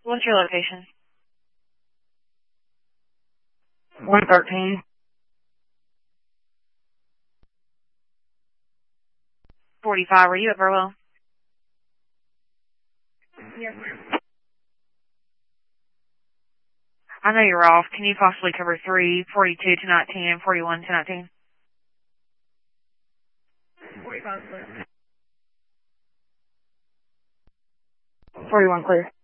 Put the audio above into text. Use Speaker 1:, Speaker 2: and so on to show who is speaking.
Speaker 1: What's your location?
Speaker 2: 113.
Speaker 1: 45. Were you at Burwell?
Speaker 2: Yes.
Speaker 1: I know you're off. Can you possibly cover 3, 42 to 19, and 41 to 19?
Speaker 2: 45 clear.
Speaker 3: 41 clear.